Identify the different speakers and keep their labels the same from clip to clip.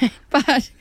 Speaker 1: But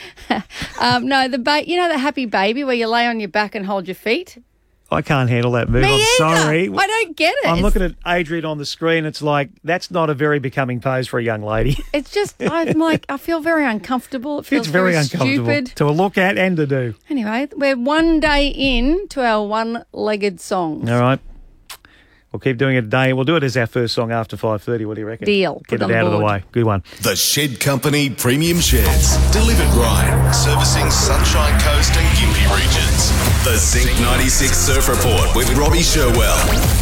Speaker 1: no, the happy baby where you lay on your back and hold your feet.
Speaker 2: I can't handle that move.
Speaker 1: Me
Speaker 2: I'm
Speaker 1: either.
Speaker 2: sorry.
Speaker 1: I don't get it.
Speaker 2: I'm looking at Adrian on the screen. It's like, that's not a very becoming pose for a young lady.
Speaker 1: It's just, I feel very uncomfortable. It feels
Speaker 2: It's very uncomfortable
Speaker 1: stupid
Speaker 2: to look at and to do.
Speaker 1: Anyway, we're one day in to our one-legged songs.
Speaker 2: All right. We'll keep doing it a day. We'll do it as our first song after 5:30. What do you reckon?
Speaker 1: Deal.
Speaker 2: Get it out of the way. Good one.
Speaker 3: The Shed Company Premium Sheds. Delivered right. Servicing Sunshine Coast and Gympie regions. The Zinc 96 Surf Report with Robbie Sherwell.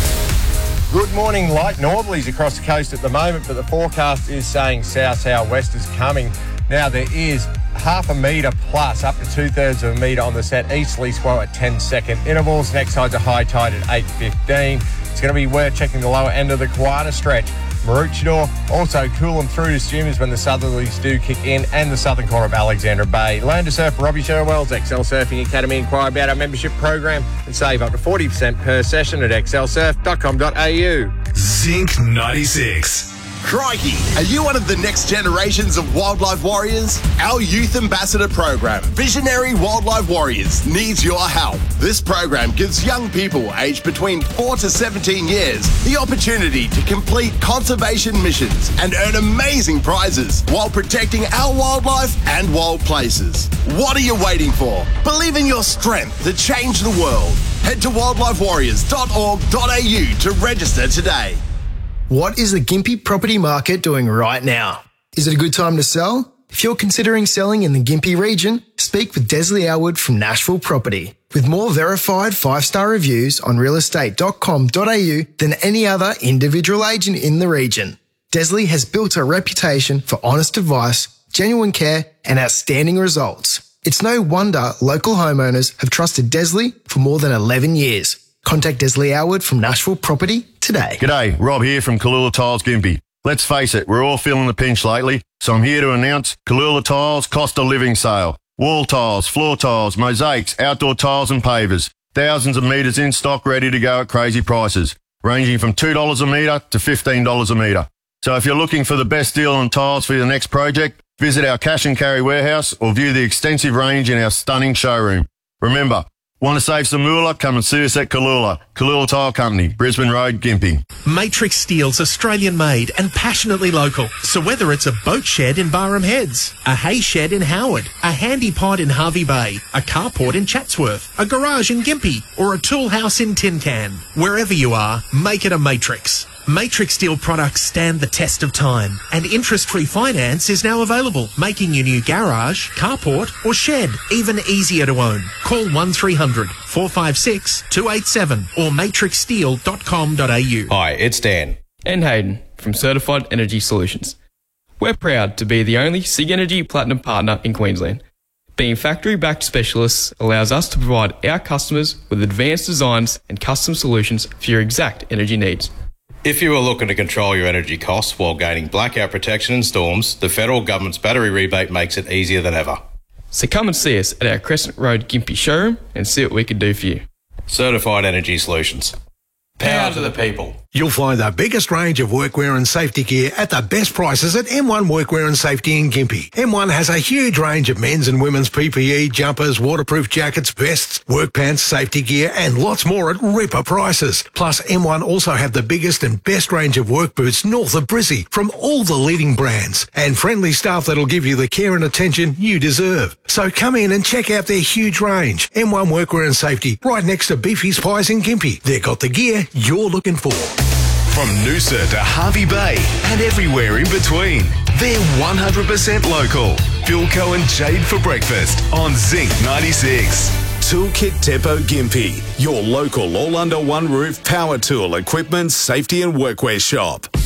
Speaker 4: Good morning. Light northerlies across the coast at the moment, but the forecast is saying south-southwest is coming. Now, there is half a metre plus up to 2/3 of a metre on the set easterly swell at 10-second intervals. Next tide's a high tide at 8:15. It's going to be worth checking the lower end of the Kiwana stretch. Maroochydore also cool and through to Stumas when the southerlies do kick in, and the southern corner of Alexandra Bay. Learn to surf Robbie Sherwell's XL Surfing Academy. Inquire about our membership program and save up to 40% per session at xlsurf.com.au.
Speaker 3: Zinc 96. Crikey, are you one of the next generations of wildlife warriors? Our Youth Ambassador program, Visionary Wildlife Warriors, needs your help. This program gives young people aged between 4 to 17 years the opportunity to complete conservation missions and earn amazing prizes while protecting our wildlife and wild places. What are you waiting for? Believe in your strength to change the world. Head to wildlifewarriors.org.au to register today.
Speaker 5: What is the Gympie property market doing right now? Is it a good time to sell? If you're considering selling in the Gympie region, speak with Desley Elwood from Nashville Property. With more verified 5-star reviews on realestate.com.au than any other individual agent in the region, Desley has built a reputation for honest advice, genuine care, and outstanding results. It's no wonder local homeowners have trusted Desley for more than 11 years. Contact Desley Elwood from Nashville Property today.
Speaker 6: G'day, Rob here from Kalula Tiles Gympie. Let's face it, we're all feeling the pinch lately, so I'm here to announce Kalula Tiles Cost of Living Sale. Wall tiles, floor tiles, mosaics, outdoor tiles and pavers. Thousands of metres in stock ready to go at crazy prices, ranging from $2 a metre to $15 a metre. So if you're looking for the best deal on tiles for your next project, visit our cash and carry warehouse or view the extensive range in our stunning showroom. Remember, want to save some moolah? Come and see us at Kalula. Kalula Tile Company, Brisbane Road, Gympie.
Speaker 7: Matrix Steel's Australian-made and passionately local. So whether it's a boat shed in Barham Heads, a hay shed in Howard, a handy pod in Harvey Bay, a carport in Chatsworth, a garage in Gympie, or a tool house in Tin Can, wherever you are, make it a Matrix. Matrix Steel products stand the test of time, and interest-free finance is now available, making your new garage, carport or shed even easier to own. Call 1300 456 287 or matrixsteel.com.au.
Speaker 8: Hi, it's Dan.
Speaker 9: And Hayden from Certified Energy Solutions. We're proud to be the only SIG Energy Platinum partner in Queensland. Being factory-backed specialists allows us to provide our customers with advanced designs and custom solutions for your exact energy needs.
Speaker 8: If you are looking to control your energy costs while gaining blackout protection in storms, the federal government's battery rebate makes it easier than ever.
Speaker 9: So come and see us at our Crescent Road Gympie showroom and see what we can do for you.
Speaker 8: Certified Energy Solutions. Power to the people.
Speaker 10: You'll find the biggest range of workwear and safety gear at the best prices at M1 Workwear and Safety in Gympie. M1 has a huge range of men's and women's PPE, jumpers, waterproof jackets, vests, work pants, safety gear, and lots more at ripper prices. Plus, M1 also have the biggest and best range of work boots north of Brizzy from all the leading brands, and friendly staff that'll give you the care and attention you deserve. So come in and check out their huge range. M1 Workwear and Safety, right next to Beefy's Pies in Gympie. They've got the gear you're looking for.
Speaker 3: From Noosa to Harvey Bay and everywhere in between, they're 100% local. Philco and Jade for breakfast on Zinc 96. Toolkit Depot Gympie, your local all under one roof power tool, equipment, safety and workwear shop.